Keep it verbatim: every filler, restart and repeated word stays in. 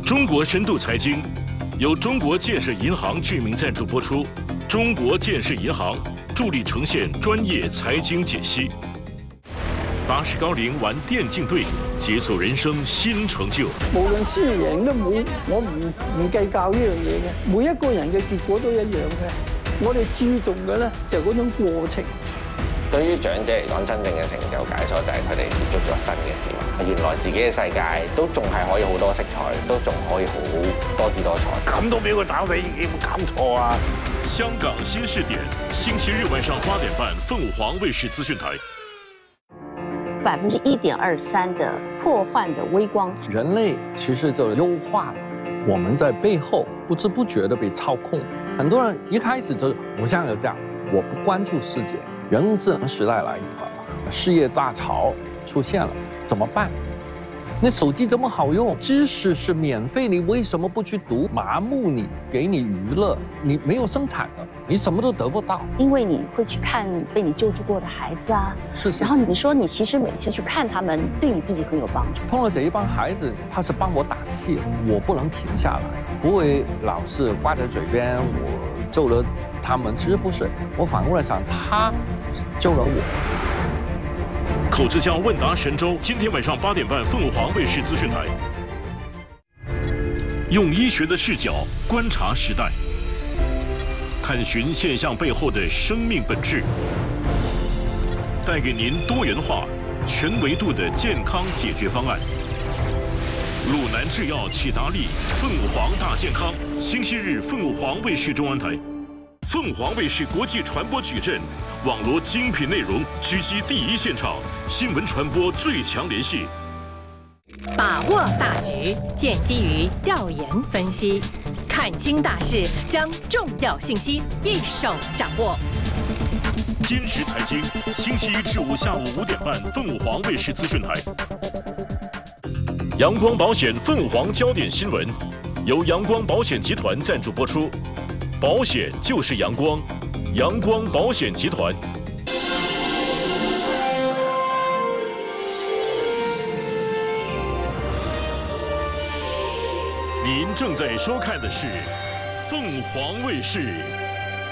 中国深度财经由中国建设银行居民赞助播出，中国建设银行助力呈现专业财经解析。八十高龄玩电竞队，解鎖人生新成就。 無論輸贏都冇，我唔唔計較呢樣嘢嘅。每一個人嘅結果都一樣嘅。我哋注重嘅咧就係嗰種過程。 對於長者嚟講，真正嘅成就解鎖就係佢哋接觸咗新嘅事物。原來自己嘅世界都仲係可以好多色彩，都仲可以好多姿多彩。 咁都俾佢打死，有冇搞錯啊？ 香港新視點，星期日晚上八點半，鳳凰衛視資訊台。 百分之一點二三的破壞的微光， 人類其實就優化了，我們在背後不知不覺地被操控。很多人一開始就是我想要這樣，我不關注世界。人工智能時代來臨了，事業大潮出現了，怎麼辦？那手機這麼好用，知識是免費，你為什麼不去讀？麻木你，給你娛樂，你沒有生產的，你什麼都得不到。 因為你會去看被你救助過的孩子啊， 是是。 然後你說你其實每次去看他們，對你自己很有幫助。 碰到這一幫孩子，他是幫我打氣，我不能停下來，不會老是掛在嘴邊，我救了他們，其實不是，我反過來想，他救了我。 口之教問答神州，今天晚上八點半，鳳凰衛視資訊台。用醫學的視角觀察時代，探尋現象背後的生命本質，帶給您多元化、全維度的健康解決方案。魯南製藥啟達利，鳳凰大健康，星期日鳳凰衛視中文台。鳳凰衛視國際傳播矩陣，網羅精品內容，狙擊第一現場，新聞傳播最強聯繫。 把握大局，建基於調研分析，看清大勢，將重要信息一手掌握。 今時財經，星期一至五下午五點半，鳳凰衛視資訊台。陽光保險鳳凰焦點新聞，由陽光保險集團贊助播出。保險就是陽光，陽光保險集團。您正在收看的是鳳凰衛視。